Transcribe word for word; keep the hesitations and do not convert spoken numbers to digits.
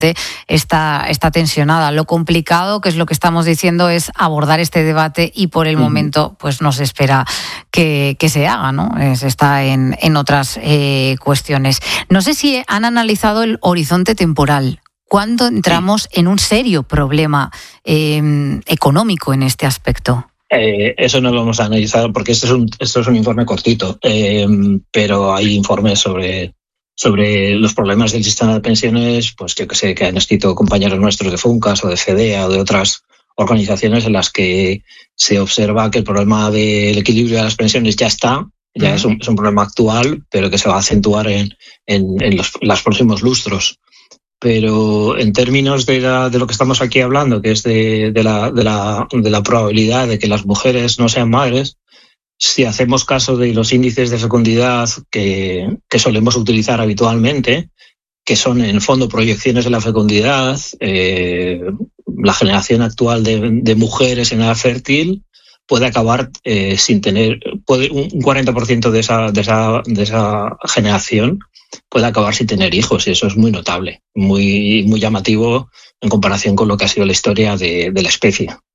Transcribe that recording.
evidentemente está, está tensionada. Lo complicado, que es lo que estamos diciendo, es abordar este debate y por el uh-huh. momento pues no se espera que, que se haga, ¿no? Se está en, en otras eh, cuestiones. No sé si han analizado el horizonte temporal. ¿Cuándo entramos en un serio problema eh, económico en este aspecto? Eh, eso no lo hemos analizado porque este es un, esto es un informe cortito, eh, pero hay informes sobre, sobre los problemas del sistema de pensiones, pues yo que sé, que han escrito compañeros nuestros de FUNCAS o de FEDEA o de otras organizaciones en las que se observa que el problema del equilibrio de las pensiones ya está, ya uh-huh. es, un, es un problema actual, pero que se va a acentuar en, en, en los, los próximos lustros. Pero en términos de, la, de lo que estamos aquí hablando, que es de, de, la, de, la, de la probabilidad de que las mujeres no sean madres, si hacemos caso de los índices de fecundidad que, que solemos utilizar habitualmente, que son en el fondo proyecciones de la fecundidad, eh, la generación actual de, de mujeres en edad fértil puede acabar eh, sin tener, puede, un cuarenta por ciento de esa, de, esa, de esa generación puede acabar sin tener hijos, y eso es muy notable, muy, muy llamativo en comparación con lo que ha sido la historia de, de la especie.